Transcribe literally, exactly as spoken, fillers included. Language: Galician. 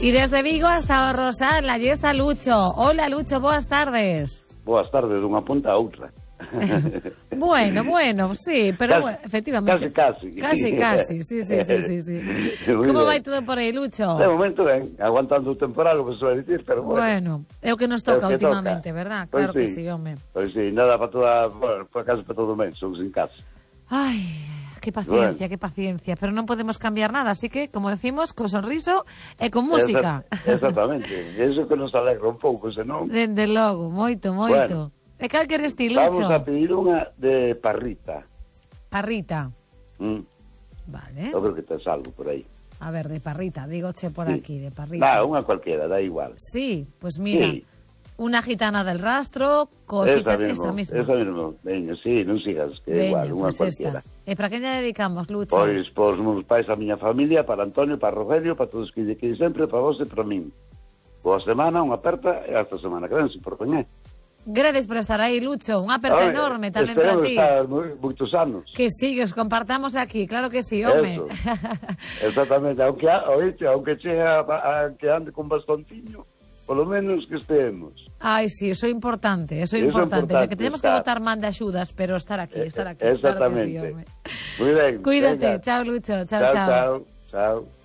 Y desde Vigo hasta o Rosal, allí está Lucho. Hola, Lucho, boas tardes. Boas tardes, dunha punta a outra. Bueno, bueno, sí, pero casi, bueno, efectivamente. Casi, casi. Casi, casi, sí, sí, sí, sí, sí. Como vai todo por aí, Lucho? De momento ben, aguantando o temporal, como se vai dicir, pero bueno. Bueno, é o que nos toca que últimamente, toca. verdad? Pues Claro sí, que sí, home. Pois pues sí, nada para toda, bueno, por acaso para todo o mes, somos en casa. Ai, que paciencia, bueno. que paciencia, pero non podemos cambiar nada, así que, como decimos, con sonriso e con música. Exact, exactamente, eso que nos alegra un pouco, senón... Dende logo, moito, moito. Bueno. E cal queres ti, Lucho? Vamos a pedir unha de parrita. Parrita. Mm. Vale. Eu creo que tes algo por aí. A ver, de parrita, dígoche por sí. aquí, de parrita. Nah, unha cualquiera, da igual. Sí, pues mira, sí. Una gitana del rastro, cositas, esa, esa misma. Esa misma, veña, sí, non sigas, que é igual, unha pues cualquiera. Esta. E para que lle dedicamos, Lucho? Pois, pois, meus pais, a miña familia, para Antonio, para Rogelio, para todos que lle queden sempre, para vos e para min. Boa semana, unha aperta, e hasta semana que ven, se por coñer. Gracias por estar aí, Lucho. Unha aperta Oye, enorme tamén para ti. Esperamos estar moitos anos. Que sí, que os compartamos aquí, claro que sí, home. Eso, exactamente. Aunque, oíste, aunque chegue a, a, que ande con bastonciño, polo menos que estemos. Ai, sí, eso é importante, eso é Eso importante. importante Que tenemos estar. que botar man de axudas, pero estar aquí, estar aquí. Exactamente. Claro que sí, home. Muy ben. Cuídate, venga. chao, Lucho. Chao, chao. chao. Chao, chao.